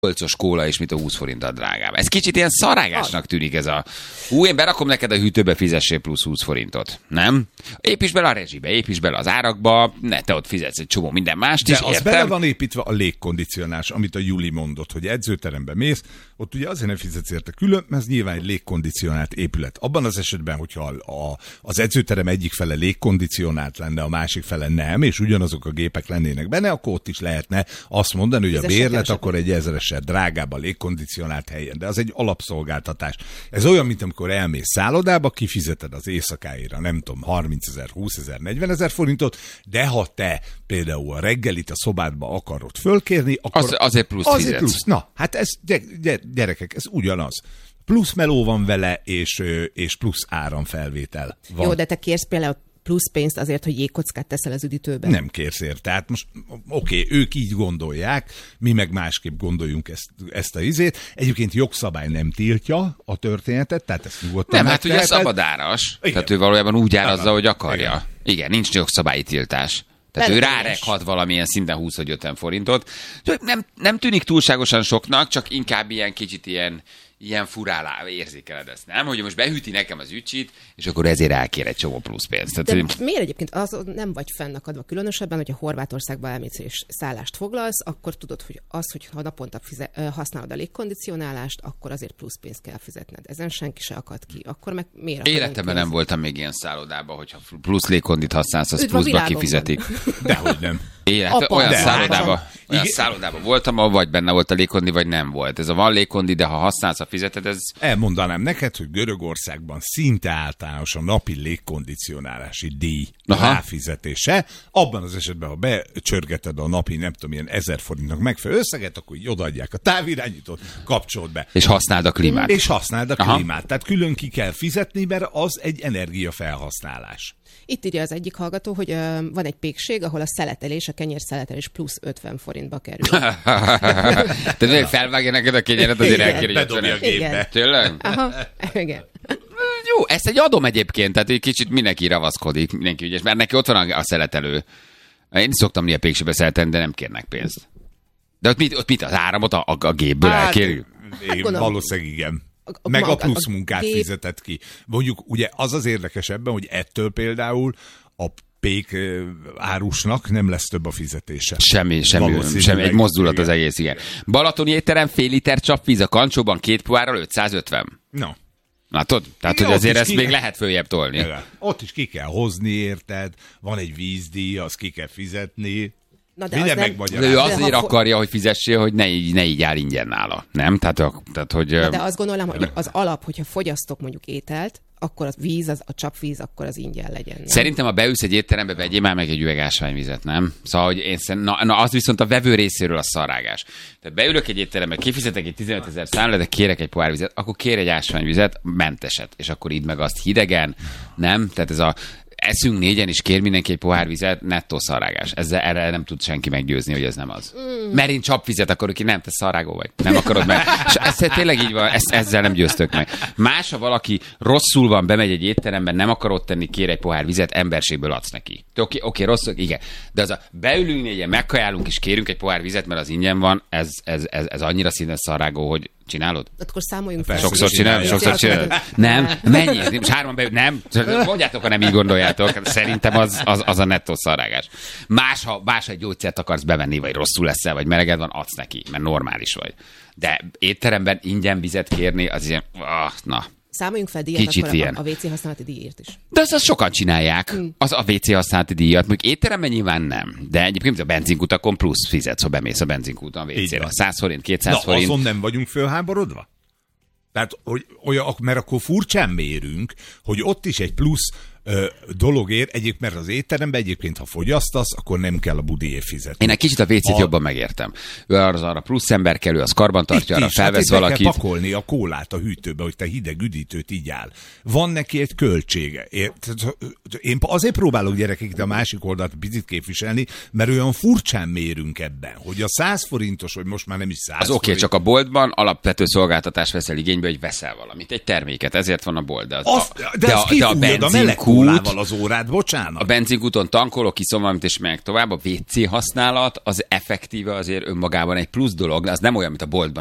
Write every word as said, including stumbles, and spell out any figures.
polcos kóla is, mint a húsz forinttal drágább. Ez kicsit ilyen szarágásnak tűnik ez a... Ú, én berakom neked a hűtőbe, fizessél plusz húsz forintot. Nem? Építs bele a rezsibe, építs bele az árakba, ne te ott fizetsz egy csomó minden mást de is, az értem? bele van építve a légkondicionálás, amit a Juli mondott, hogy edzőterembe mész, ott ugye azért nem fizetsz érte külön, mert ez nyilván egy légkondicionált épület. Abban az esetben, hogyha a, az edzőterem egyik fele légkondicionált lenne, a másik fele nem, és ugyanazok a gépek lennének benne, akkor ott is lehetne azt mondani, hogy a bérlet akkor egy ezeresel drágább a légkondicionált helyen. De az egy alapszolgáltatás. Ez olyan, mint amikor elmész szállodába, kifizeted az éjszakáira, nem tudom, harmincezer, húszezer, negyvenezer forintot, de ha te például a reggelit a szobádba akarod fölkérni, akkor... Az, azért plusz azért fizetsz. plusz. Na, hát ez, gyerekek, ez ugyanaz. Plusz meló van vele, és, és plusz áramfelvétel van. Jó, de te kérsz például plusz pénzt azért, hogy jégkockát teszel az üdítőbe. Nem kérsz érte. Tehát most oké, okay, ők így gondolják, mi meg másképp gondoljunk ezt, ezt a izét. Egyébként jogszabály nem tiltja a történetet, tehát ezt nyugodtan nem, hát ugye megteheted. szabadáras. Igen. Tehát ő valójában úgy árazza, hogy akarja. Igen, Igen nincs jogszabályi tiltás. Tehát ő rárekhat valamilyen szinten húsz vagy ötven forintot. Nem, nem tűnik túlságosan soknak, csak inkább ilyen kicsit ilyen, ilyen furálá érzékeled ezt, nem? Hogy most behűti nekem az ücsit, és akkor ezért elkér egy csomó plusz pénzt. Tehát, de miért egyébként az nem vagy fennakadva különösebben, hogyha Horvátországba elmész és szállást foglalsz, akkor tudod, hogy az, hogy ha naponta fize- használod a légkondicionálást, akkor azért plusz pénzt kell fizetned. Ezen senki se akad ki. Akkor meg miért? Életemben nem voltam még ilyen szállodában, hogyha plusz légkondit használsz, az pluszba kifizetik. Dehogy nem. Élet, Apa, olyan de szállodában, hát, olyan szállodában voltam, ahol vagy benne volt a légkondi, vagy nem volt. Ez a van légkondi, de ha használsz, ha fizeted, ez... Elmondanám neked, hogy Görögországban szinte általános a napi légkondicionálási díj Aha. ráfizetése. Abban az esetben, ha becsörgeted a napi, nem tudom, ilyen ezer forintnak megfelelő összeget, akkor így odaadják a távirányítót, kapcsold be. És használd a klímát. És használd a Aha. klímát. Tehát külön ki kell fizetni, mert az egy energiafelhasználás. Itt írja az egyik hallgató, hogy uh, van egy pékség, ahol a szeletelés, a kenyérszeletelés plusz ötven forintba kerül. Tehát, hogy felvágja neked a kényeret, azért elkéri bedobja a gépbe. Tényleg? Aha, igen. Jó, ezt egy adom egyébként, tehát egy kicsit mindenki ravaszkodik, mindenki ügyes, mert neki ott van a, a szeletelő. Én is szoktam néha pékségbe szeletelni, de nem kérnek pénzt. De ott mit, ott mit az áramot a, a, a gépből hát, elkérjük? Hát, valószínűleg igen. Meg a plusz munkát gép... fizetett ki. Mondjuk ugye az az érdekes ebben, hogy ettől például a pék árusnak nem lesz több a fizetése. Semmi, semmi, semmi egy mozdulat igen. Az egész, igen. Balatoni étterem, fél liter csapvíz a kancsóban, két pohárral ötszázötven. No. Látod? Tehát, igen, hogy azért ezt ki... még lehet följebb tolni. Igen. Ott is ki kell hozni, érted? Van egy vízdíj, azt ki kell fizetni. Na de minden az megmagyaráz. Ő azért ha... akarja, hogy fizessél, hogy ne így, ne így áll ingyen nála. Nem? Tehát, tehát hogy... Na de azt gondolom, hogy az alap, hogyha fogyasztok mondjuk ételt, akkor a víz, az, a csapvíz, akkor az ingyen legyen. Nem? Szerintem, ha beülsz egy étterembe, vegyél már meg egy üveg ásványvizet, nem? Szóval, hogy én szerint, na, na, az viszont a vevő részéről a szarágás. Tehát beülök egy étterembe, kifizetek egy tizenötezer számlát, de kérek egy pohár vizet, akkor kér egy ásványvizet, menteset, és akkor idd meg azt hidegen, nem? Tehát ez a eszünk négyen, és kér mindenki egy pohár vizet, nettó szarágás. Ezzel erre nem tud senki meggyőzni, hogy ez nem az. Mm. Mert én csapvizet akarok, ki nem, te szarágó vagy. Nem akarod meg. És ez tényleg így van, ezt, ezzel nem győztök meg. Más, ha valaki rosszul van, bemegy egy étteremben, nem akar ott tenni, kér egy pohár vizet, emberségből adsz neki. Oké, okay, okay, rosszul, igen. De az a beülünk négyen, megkajálunk, és kérünk egy pohár vizet, mert az ingyen van, ez, ez, ez, ez annyira színes szarágó, hogy csinálod? Akkor számoljunk fel. Sokszor csinálod, sokszor csinálod. Nem, mennyi? Most hárman beül, nem. Mondjátok, ha nem így gondoljátok. Szerintem az, az, az a nettó szarágás. Más, ha más egy gyógyszert akarsz bevenni, vagy rosszul leszel, vagy meleged van, adsz neki, mert normális vagy. De étteremben ingyen vizet kérni, az ilyen, ah, na. Számoljunk fel díjat Kicsit akkor ilyen. a, a vé cé használati díjért is. De azt, azt sokan csinálják, mm. az a vé cé használati díjat, mondjuk étteremben nyilván nem. De egyébként a benzinkutakon plusz fizetsz, ha bemész a benzinkúton a vé cére. száz forint, kétszáz Na, forint. azon nem vagyunk fölháborodva? Tehát, hogy olyan, mert akkor furcsán mérünk, hogy ott is egy plusz ö, dologért, egyébként, mert az étteremben egyébként, ha fogyasztasz, akkor nem kell a budiért fizetni. Én egy kicsit a vé cét a... jobban megértem. Ő az arra plusz ember kell, ő az karban tartja, arra felvesz hát valakit. Kell pakolni a kólát a hűtőbe, hogy te hideg üdítőt így áll. Van neki egy költsége. Én azért próbálok gyerekek a másik oldalt picit képviselni, mert olyan furcsán mérünk ebben, hogy a száz forintos, vagy most már nem is száz Az oké, okay, csak a boltban alapvető szolgáltatást veszel igénybe, hogy veszel valamit, egy terméket, ezért van a bolt. De, az, azt, a, de, de, az a, de a benzinkút nullával az órát, bocsánat. A benzinkúton tankolok, kiszom valamit, és megyek tovább. A vé cé használat az effektíve azért önmagában egy plusz dolog, az nem olyan, mint a boltban,